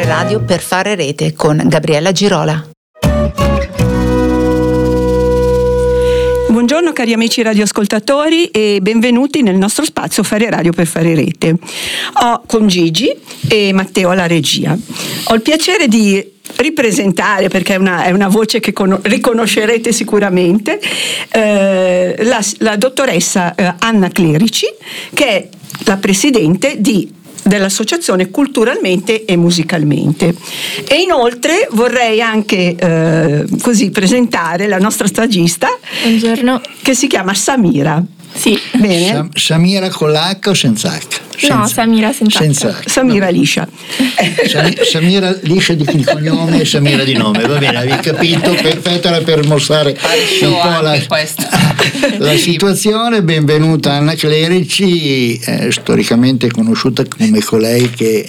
Fare radio per fare rete con Gabriella Girola. Buongiorno cari amici radioascoltatori e benvenuti nel nostro spazio Fare radio per fare rete. Ho con Gigi e Matteo alla regia. Ho il piacere di ripresentare, perché è una voce che riconoscerete sicuramente, la dottoressa Anna Clerici, che è la presidente dell'associazione Culturalmente e Musicalmente. E inoltre vorrei anche così presentare la nostra stagista. Buongiorno. Che si chiama Samira. Sì. Bene. Samira con l'H o senza H? No, Samira senza H. Samira liscia. Samira liscia di cognome e Samira di nome, va bene, avevi capito? Perfetto, per mostrare un po' la situazione. Benvenuta Anna Clerici, storicamente conosciuta come colei che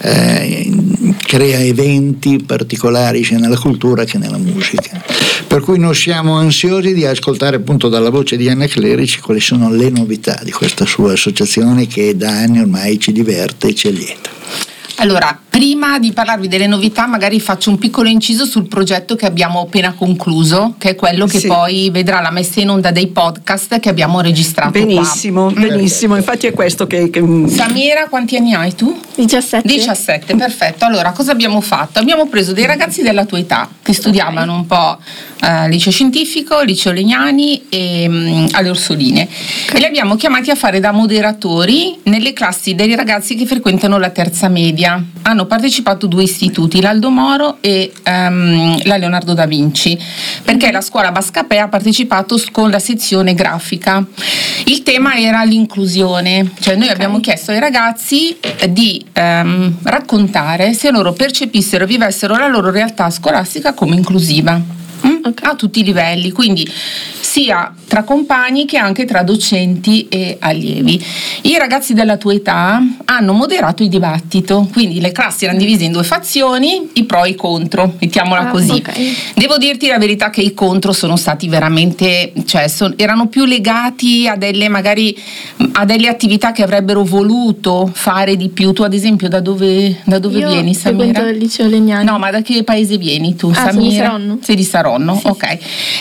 crea eventi particolari sia nella cultura che nella musica, per cui noi siamo ansiosi di ascoltare appunto dalla voce di Anna Clerici quali sono le novità di questa sua associazione che da anni ormai ci diverte e ci allieta. Allora, prima di parlarvi delle novità, magari faccio un piccolo inciso sul progetto che abbiamo appena concluso, che è quello che poi vedrà la messa in onda dei podcast che abbiamo registrato. Benissimo, qua. Benissimo, infatti è questo che... Samira, quanti anni hai tu? 17, perfetto. Allora, cosa abbiamo fatto? Abbiamo preso dei ragazzi della tua età che studiavano un po' liceo scientifico, liceo Legnani e alle Orsoline, e li abbiamo chiamati a fare da moderatori nelle classi dei ragazzi che frequentano la terza media. Hanno partecipato 2 istituti, l'Aldo Moro e la Leonardo da Vinci, perché la scuola Bascapè ha partecipato con la sezione grafica. Il tema era l'inclusione, cioè noi abbiamo chiesto ai ragazzi di raccontare se loro percepissero e vivessero la loro realtà scolastica come inclusiva. A tutti i livelli, quindi sia tra compagni che anche tra docenti e allievi. I ragazzi della tua età hanno moderato il dibattito, quindi le classi erano divise in 2 fazioni, i pro e i contro, mettiamola così. Okay. Devo dirti la verità che i contro sono stati veramente, erano più legati a delle attività che avrebbero voluto fare di più. Tu ad esempio da dove vieni, Samira? Io il liceo Legnani. No, ma da che paese vieni tu, Samira? Sono di Saronno. Sei di Saronno, sì. Ok.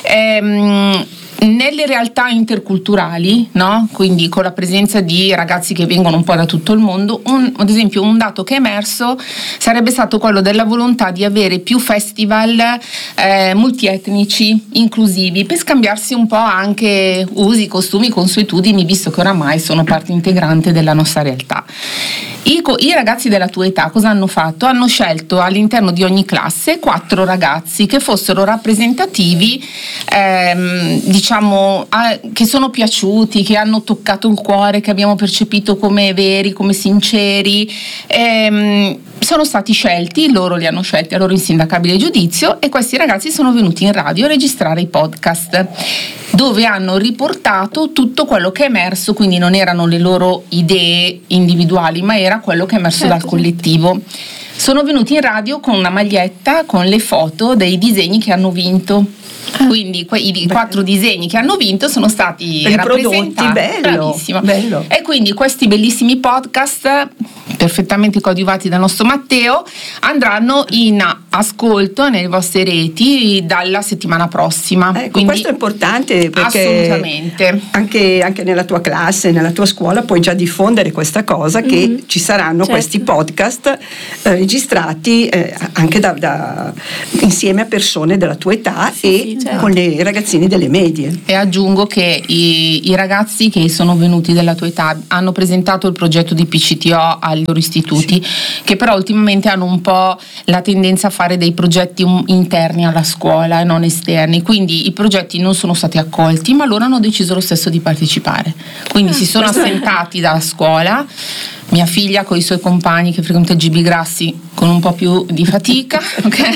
Nelle realtà interculturali, no? Quindi con la presenza di ragazzi che vengono un po' da tutto il mondo, ad esempio un dato che è emerso sarebbe stato quello della volontà di avere più festival multietnici, inclusivi, per scambiarsi un po' anche usi, costumi, consuetudini, visto che oramai sono parte integrante della nostra realtà. I ragazzi della tua età cosa hanno fatto? Hanno scelto all'interno di ogni classe 4 ragazzi che fossero rappresentativi, che sono piaciuti, che hanno toccato il cuore, che abbiamo percepito come veri, come sinceri. Sono stati scelti, loro li hanno scelti a loro insindacabile giudizio, e questi ragazzi sono venuti in radio a registrare i podcast, dove hanno riportato tutto quello che è emerso, quindi non erano le loro idee individuali, ma era quello che è emerso dal collettivo. Sono venuti in radio con una maglietta con le foto dei disegni che hanno vinto. Quindi i 4 disegni che hanno vinto sono stati rappresentati. Bello. E quindi questi bellissimi podcast, perfettamente coadiuvati dal nostro Matteo, andranno in ascolto nelle vostre reti dalla settimana prossima. Quindi, questo è importante, perché assolutamente anche nella tua classe, nella tua scuola puoi già diffondere questa cosa, che ci saranno questi podcast registrati anche insieme a persone della tua età con i ragazzini delle medie. E aggiungo che i ragazzi che sono venuti della tua età hanno presentato il progetto di PCTO ai loro istituti, che però ultimamente hanno un po' la tendenza a fare dei progetti interni alla scuola e non esterni, quindi i progetti non sono stati accolti, ma loro hanno deciso lo stesso di partecipare, quindi si sono assentati dalla scuola. Mia figlia con i suoi compagni che frequenta il GB Grassi con un po' più di fatica, ok?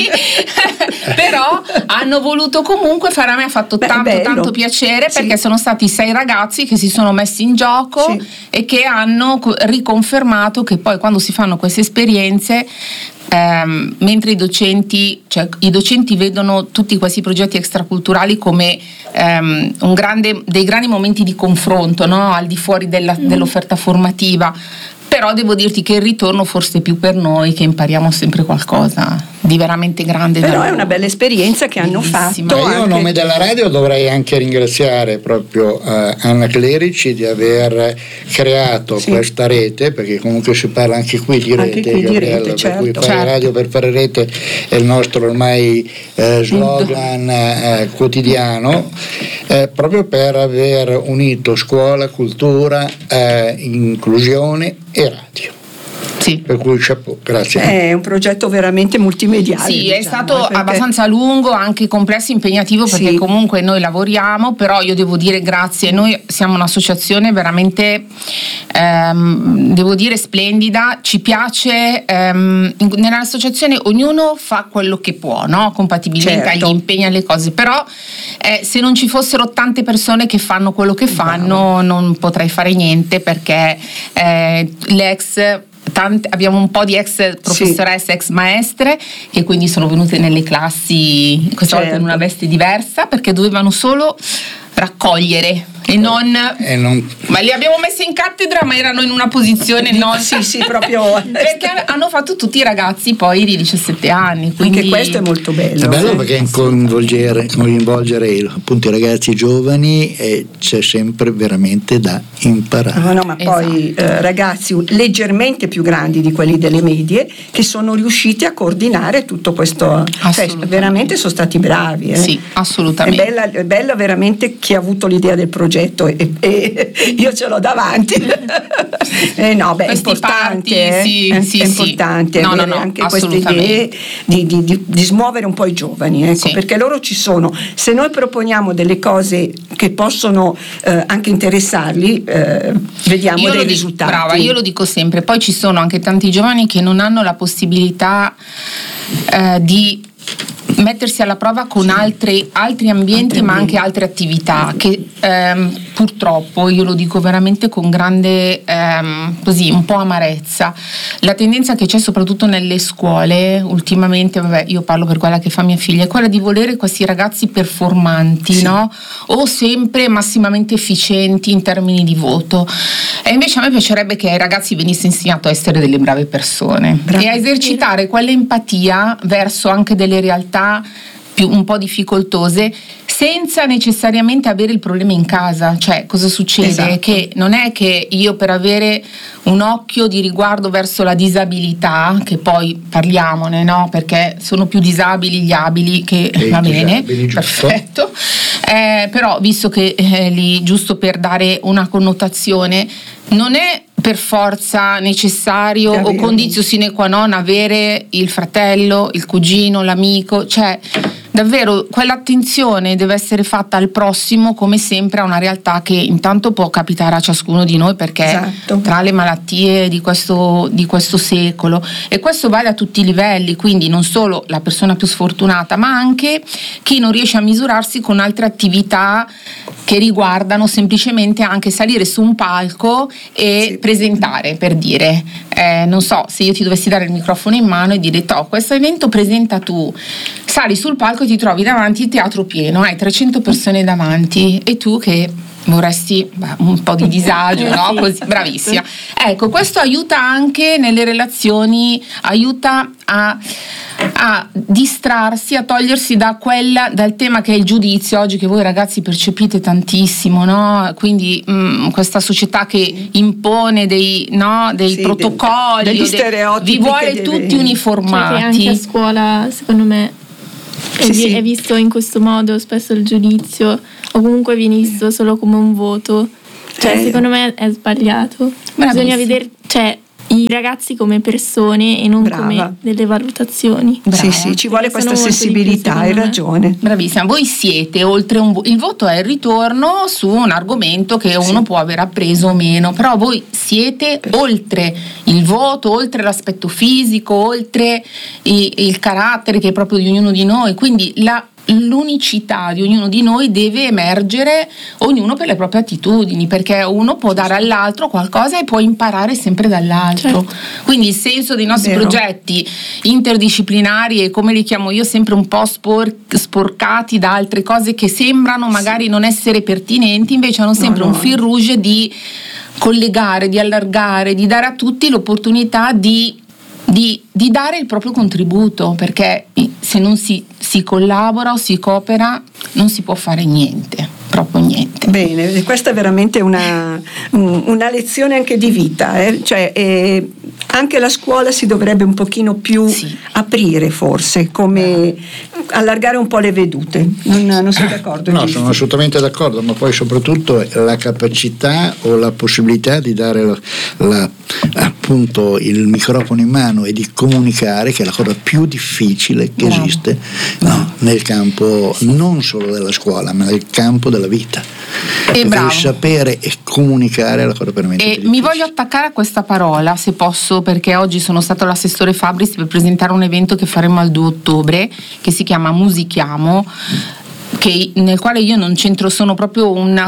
Però hanno voluto comunque fare, a me ha fatto tanto piacere, perché sono stati 6 ragazzi che si sono messi in gioco e che hanno riconfermato che poi quando si fanno queste esperienze, mentre i docenti vedono tutti questi progetti extraculturali come dei grandi momenti di confronto, no? Al di fuori dell'offerta formativa, Però devo dirti che il ritorno forse è più per noi, che impariamo sempre qualcosa di veramente grande. Però è una bella esperienza che hanno fatto. Io a nome della radio dovrei anche ringraziare proprio Anna Clerici di aver creato questa rete, perché comunque si parla anche qui di rete, Gabriella, certo, per cui fare radio per fare rete è il nostro ormai slogan quotidiano, proprio per aver unito scuola, cultura, inclusione e radio. Sì. Per cui chapeau, grazie. È un progetto veramente multimediale. Sì, è stato abbastanza lungo, anche complesso, impegnativo, perché comunque noi lavoriamo, però io devo dire grazie, noi siamo un'associazione veramente devo dire splendida, ci piace, nell'associazione ognuno fa quello che può, no? Compatibilmente agli impegni, alle cose, però se non ci fossero tante persone che fanno quello che fanno non potrei fare niente, perché abbiamo un po' di ex professoresse, ex maestre, che quindi sono venute nelle classi, questa volta in una veste diversa, perché dovevano solo raccogliere e non ma li abbiamo messi in cattedra, ma erano in una posizione proprio perché hanno fatto tutti i ragazzi poi di 17 anni, quindi anche questo è molto bello. È bello perché coinvolgere appunto i ragazzi giovani, c'è sempre veramente da imparare. Ma poi ragazzi leggermente più grandi di quelli delle medie, che sono riusciti a coordinare tutto questo, veramente sono stati bravi. Sì, assolutamente. È bella veramente chi ha avuto l'idea del progetto, e io ce l'ho davanti. È importante, è importante avere anche queste idee di smuovere un po' i giovani, perché loro ci sono. Se noi proponiamo delle cose che possono anche interessarli, vediamo dei risultati. Brava, io lo dico sempre. Poi ci sono anche tanti giovani che non hanno la possibilità di mettersi alla prova con altri ambienti, ma anche altre attività che purtroppo, io lo dico veramente con grande un po' amarezza, la tendenza che c'è soprattutto nelle scuole ultimamente, io parlo per quella che fa mia figlia, è quella di volere questi ragazzi performanti, no? O sempre massimamente efficienti in termini di voto, e invece a me piacerebbe che ai ragazzi venisse insegnato a essere delle brave persone e a esercitare quell'empatia verso anche delle realtà un po' difficoltose, senza necessariamente avere il problema in casa. Cioè, cosa succede? Che non è che io, per avere un occhio di riguardo verso la disabilità, che poi parliamone, no? Perché sono più disabili gli abili che va bene, perfetto, però visto che lì, giusto per dare una connotazione, non è per forza necessario o condizio sine qua non avere il fratello, il cugino, l'amico, cioè davvero quell'attenzione deve essere fatta al prossimo, come sempre, a una realtà che intanto può capitare a ciascuno di noi, perché tra le malattie di questo secolo, e questo vale a tutti i livelli, quindi non solo la persona più sfortunata, ma anche chi non riesce a misurarsi con altre attività che riguardano semplicemente anche salire su un palco e presentare, per dire, non so, se io ti dovessi dare il microfono in mano e dire questo evento presenta tu, sali sul palco e ti trovi davanti il teatro pieno, hai 300 persone davanti e tu che vorresti un po' di disagio, no? Così, bravissima. Ecco, questo aiuta anche nelle relazioni, aiuta a distrarsi, a togliersi dal tema che è il giudizio oggi, che voi ragazzi percepite tantissimo, no? Quindi questa società che impone dei protocolli, degli stereotipi, vi vuole tutti uniformati. Cioè, che anche a scuola, secondo me, è visto in questo modo spesso il giudizio, o comunque viene visto solo come un voto. Cioè, secondo me è sbagliato. Bisogna vedere, i ragazzi come persone e non come delle valutazioni. Sì, ci vuole questa sensibilità, hai ragione. Bravissima. Voi siete oltre il voto è il ritorno su un argomento che uno può aver appreso o meno, però voi siete oltre il voto, oltre l'aspetto fisico, oltre il carattere che è proprio di ognuno di noi, quindi l'unicità di ognuno di noi deve emergere, ognuno per le proprie attitudini, perché uno può dare all'altro qualcosa e può imparare sempre dall'altro. Quindi il senso dei nostri progetti interdisciplinari, e come li chiamo io, sempre un po' sporcati da altre cose che sembrano magari non essere pertinenti, invece hanno sempre un fil rouge di collegare, di allargare, di dare a tutti l'opportunità di dare il proprio contributo, perché se non si collabora o si coopera non si può fare niente, proprio niente. Bene, questa è veramente una lezione anche di vita, cioè anche la scuola si dovrebbe un pochino più aprire, forse, come allargare un po' le vedute. Non sei d'accordo? No, sono assolutamente d'accordo, ma poi soprattutto la capacità o la possibilità di dare appunto il microfono in mano e di comunicare, che è la cosa più difficile che esiste nel campo non solo della scuola, ma nel campo della vita. Devi sapere e comunicare è la cosa veramente difficile. Mi voglio attaccare a questa parola, se posso, perché oggi sono stato all'assessore Fabris per presentare un evento che faremo al 2 ottobre che si chiama Musichiamo, nel quale io non c'entro, sono proprio un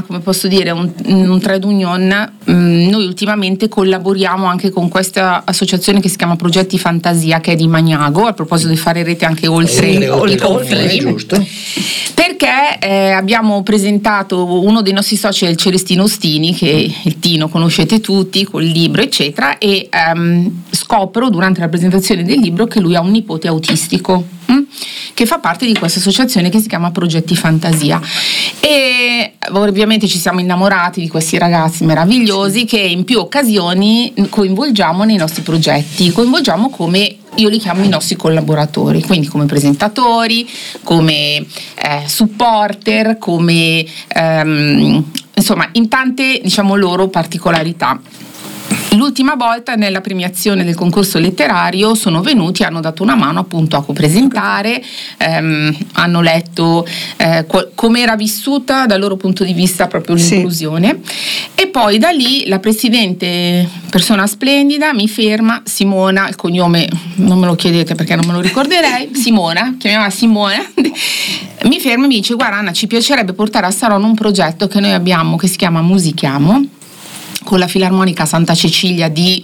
trade union. Noi ultimamente collaboriamo anche con questa associazione che si chiama Progetti Fantasia, che è di Magnago, a proposito di fare rete anche oltre i confini, giusto? Perché abbiamo presentato uno dei nostri soci, il Celestino Ostini, che il Tino conoscete tutti col libro eccetera, e scopro durante la presentazione del libro che lui ha un nipote autistico che fa parte di questa associazione che si chiama Progetti Fantasia, e ovviamente ci siamo innamorati di questi ragazzi meravigliosi che in più occasioni coinvolgiamo nei nostri progetti, coinvolgiamo come io li chiamo i nostri collaboratori, quindi come presentatori, come supporter, come insomma in tante loro particolarità. L'ultima volta nella premiazione del concorso letterario sono venuti, hanno dato una mano appunto a copresentare, hanno letto come era vissuta dal loro punto di vista proprio l'inclusione, e poi da lì la presidente, persona splendida, mi ferma, Simona, il cognome non me lo chiedete perché non me lo ricorderei, Simona, chiamiamola Simona, mi ferma e mi dice: guarda Anna, ci piacerebbe portare a Saronno un progetto che noi abbiamo che si chiama Musichiamo, con la Filarmonica Santa Cecilia di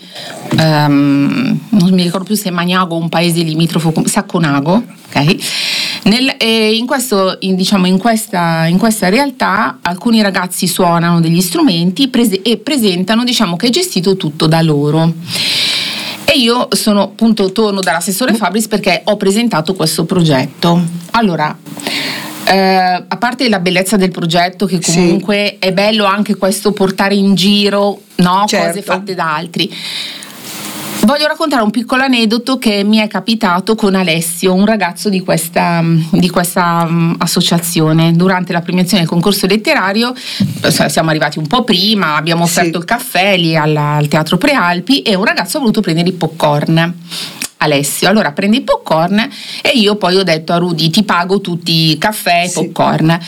non mi ricordo più se è Magnago o un paese limitrofo, Sacconago, ok? In questa realtà alcuni ragazzi suonano degli strumenti e presentano, che è gestito tutto da loro. E io torno dall'assessore Fabris perché ho presentato questo progetto. Allora, a parte la bellezza del progetto, che comunque è bello anche questo portare in giro cose fatte da altri, voglio raccontare un piccolo aneddoto che mi è capitato con Alessio, un ragazzo di questa associazione. Durante la premiazione del concorso letterario siamo arrivati un po' prima, abbiamo offerto il caffè lì al Teatro Prealpi e un ragazzo ha voluto prendere i popcorn. Alessio, allora prende i popcorn e io poi ho detto a Rudy: ti pago tutti i caffè e popcorn.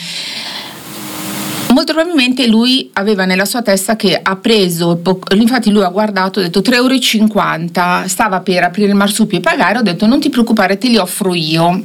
Molto probabilmente lui aveva nella sua testa che ha preso, infatti lui ha guardato, ha detto 3,50 €, stava per aprire il marsupio e pagare, ho detto non ti preoccupare, te li offro io.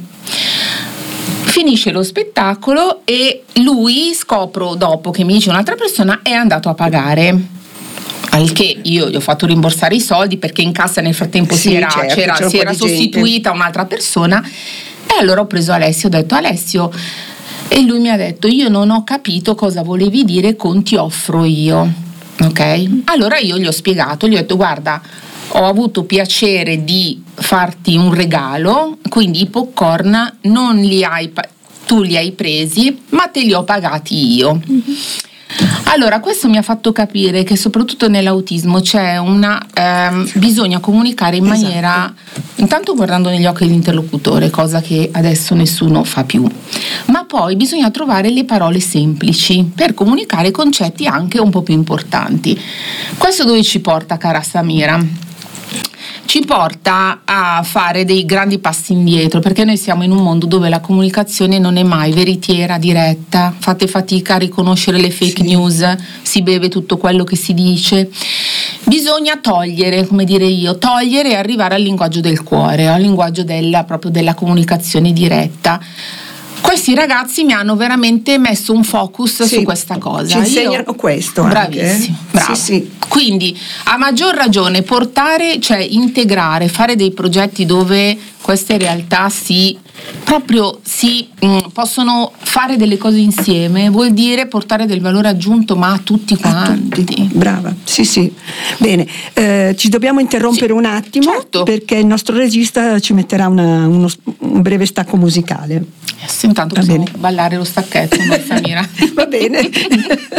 Finisce lo spettacolo e lui, scopro dopo che mi dice un'altra persona, è andato a pagare. Al che io gli ho fatto rimborsare i soldi perché in cassa nel frattempo si era sostituita un'altra persona, e allora ho preso Alessio, ho detto Alessio, e lui mi ha detto io non ho capito cosa volevi dire con ti offro io, ok? Allora io gli ho spiegato, gli ho detto guarda, ho avuto piacere di farti un regalo, quindi i popcorn non tu li hai presi ma te li ho pagati io. Allora questo mi ha fatto capire che soprattutto nell'autismo c'è bisogna comunicare in maniera, intanto guardando negli occhi dell'interlocutore, cosa che adesso nessuno fa più, ma poi bisogna trovare le parole semplici per comunicare concetti anche un po' più importanti. Questo dove ci porta, cara Samira? Ci porta a fare dei grandi passi indietro, perché noi siamo in un mondo dove la comunicazione non è mai veritiera, diretta, fate fatica a riconoscere le fake news, si beve tutto quello che si dice. Bisogna togliere e arrivare al linguaggio del cuore, al linguaggio proprio della comunicazione diretta. Questi ragazzi mi hanno veramente messo un focus su questa cosa. Ci insegnano questo. Bravissimo, bravo. Sì. Quindi a maggior ragione integrare, fare dei progetti dove queste realtà possono fare delle cose insieme, vuol dire portare del valore aggiunto, ma a tutti quanti. Brava, sì. Bene, ci dobbiamo interrompere un attimo, certo, perché il nostro regista ci metterà un breve stacco musicale. Intanto possiamo ballare lo stacchetto, Samira. Va bene.